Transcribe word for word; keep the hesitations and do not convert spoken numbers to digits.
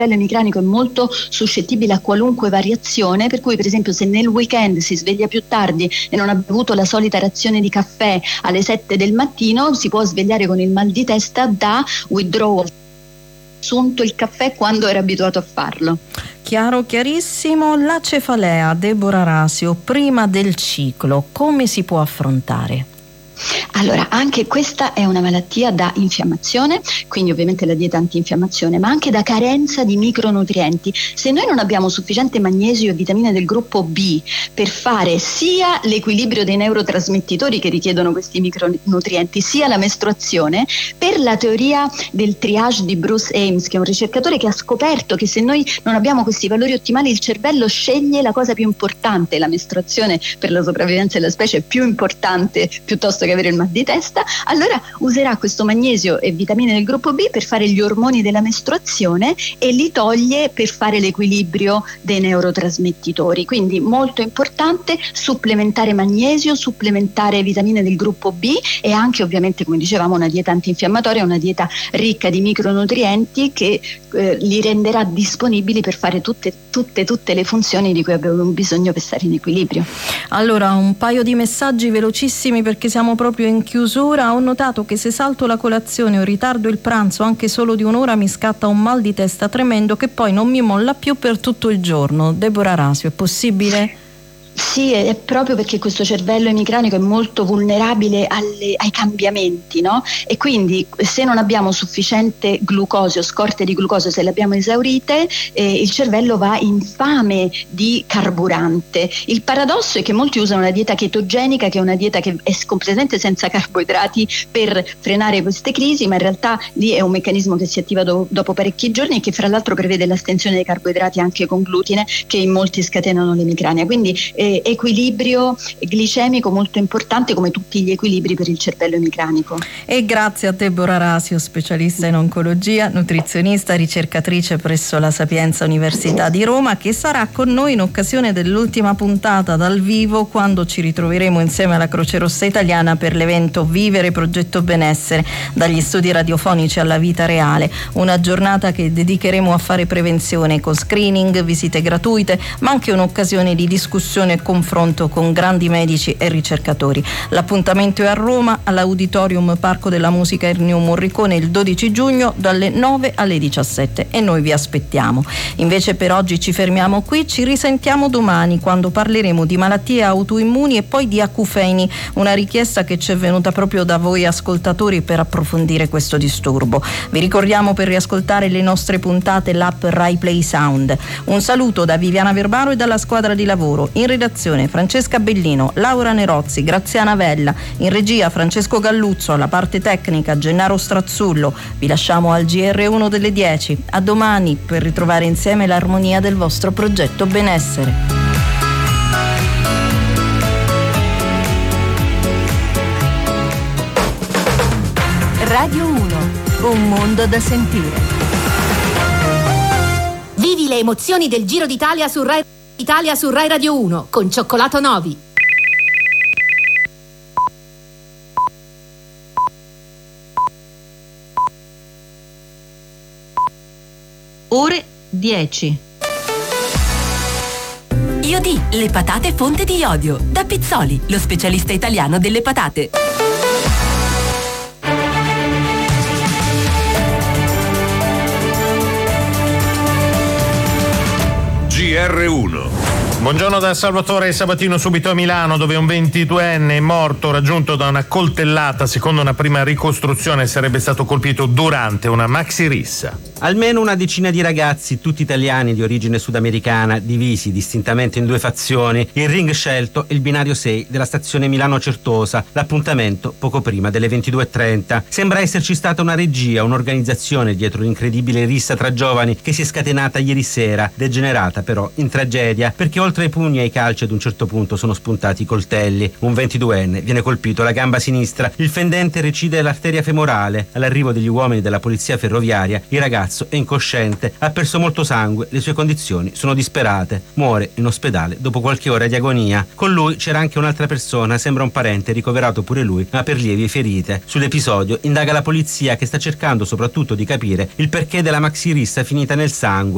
emicranico è molto suscettibile a qualunque variazione, per cui per esempio se nel weekend si sveglia più tardi e non ha bevuto la solita razione di caffè alle sette del mattino, si può svegliare con il mal di testa da withdrawal, assunto il caffè quando era abituato a farlo. Chiaro, chiarissimo. La cefalea, Deborah Rasio, prima del ciclo, come si può affrontare? Allora, anche questa è una malattia da infiammazione, quindi ovviamente la dieta antinfiammazione, ma anche da carenza di micronutrienti. Se noi non abbiamo sufficiente magnesio e vitamine del gruppo B per fare sia l'equilibrio dei neurotrasmettitori che richiedono questi micronutrienti, sia la mestruazione, per la teoria del triage di Bruce Ames, che è un ricercatore che ha scoperto che se noi non abbiamo questi valori ottimali, il cervello sceglie la cosa più importante, la mestruazione per la sopravvivenza della specie è più importante piuttosto che avere il mal di testa, allora userà questo magnesio e vitamine del gruppo B per fare gli ormoni della mestruazione e li toglie per fare l'equilibrio dei neurotrasmettitori. Quindi molto importante supplementare magnesio, supplementare vitamine del gruppo B e anche ovviamente, come dicevamo, una dieta antinfiammatoria, una dieta ricca di micronutrienti che eh, li renderà disponibili per fare tutte, tutte, tutte le funzioni di cui abbiamo bisogno per stare in equilibrio. Allora, un paio di messaggi velocissimi perché siamo proprio in chiusura. Ho notato che se salto la colazione o ritardo il pranzo anche solo di un'ora mi scatta un mal di testa tremendo che poi non mi molla più per tutto il giorno. Deborah Rasio, è possibile? Sì, è proprio perché questo cervello emicranico è molto vulnerabile alle, ai cambiamenti, no? E quindi se non abbiamo sufficiente glucosio, scorte di glucosio, se le abbiamo esaurite, eh, il cervello va in fame di carburante. Il paradosso è che molti usano la dieta chetogenica, che è una dieta che è completamente senza carboidrati per frenare queste crisi, ma in realtà lì è un meccanismo che si attiva do, dopo parecchi giorni e che fra l'altro prevede l'astensione dei carboidrati anche con glutine, che in molti scatenano l'emicrania. Quindi eh, equilibrio glicemico molto importante, come tutti gli equilibri per il cervello emicranico. E grazie a Deborah Rasio, specialista in oncologia, nutrizionista, ricercatrice presso la Sapienza Università di Roma, che sarà con noi in occasione dell'ultima puntata dal vivo, quando ci ritroveremo insieme alla Croce Rossa Italiana per l'evento Vivere Progetto Benessere, dagli studi radiofonici alla vita reale, una giornata che dedicheremo a fare prevenzione con screening, visite gratuite, ma anche un'occasione di discussione e confronto con grandi medici e ricercatori. L'appuntamento è a Roma, all'Auditorium Parco della Musica Ennio Morricone, il dodici giugno dalle nove alle diciassette, e noi vi aspettiamo. Invece per oggi ci fermiamo qui, ci risentiamo domani quando parleremo di malattie autoimmuni e poi di acufeni, una richiesta che ci è venuta proprio da voi ascoltatori per approfondire questo disturbo. Vi ricordiamo per riascoltare le nostre puntate l'app Rai Play Sound. Un saluto da Viviana Verbaro e dalla squadra di lavoro. In redazione Francesca Bellino, Laura Nerozzi, Graziana Vella, in regia Francesco Galluzzo, alla parte tecnica Gennaro Strazzullo. Vi lasciamo al G R uno delle dieci. A domani per ritrovare insieme l'armonia del vostro progetto benessere. Radio uno, un mondo da sentire. Vivi le emozioni del Giro d'Italia su Rai Italia su Rai Radio uno con Cioccolato Novi. Ore dieci. Iodì, le patate fonte di iodio. Da Pizzoli, lo specialista italiano delle patate. G R uno. Buongiorno da Salvatore Sabatino, subito a Milano, dove un ventiduenne morto raggiunto da una coltellata. Secondo una prima ricostruzione sarebbe stato colpito durante una maxi rissa. Almeno una decina di ragazzi, tutti italiani di origine sudamericana, divisi distintamente in due fazioni, il ring scelto e il binario sei della stazione Milano-Certosa, l'appuntamento poco prima delle ventidue e trenta. Sembra esserci stata una regia, un'organizzazione dietro l'incredibile rissa tra giovani che si è scatenata ieri sera, degenerata però in tragedia, perché oltre ai pugni e ai calci ad un certo punto sono spuntati i coltelli. Un ventiduenne viene colpito alla gamba sinistra, il fendente recide l'arteria femorale. All'arrivo degli uomini della polizia ferroviaria, il ragazzo è incosciente, ha perso molto sangue, le sue condizioni sono disperate. Muore in ospedale dopo qualche ora di agonia. Con lui c'era anche un'altra persona, sembra un parente, ricoverato pure lui, ma per lievi ferite. Sull'episodio indaga la polizia, che sta cercando soprattutto di capire il perché della maxi rissa finita nel sangue.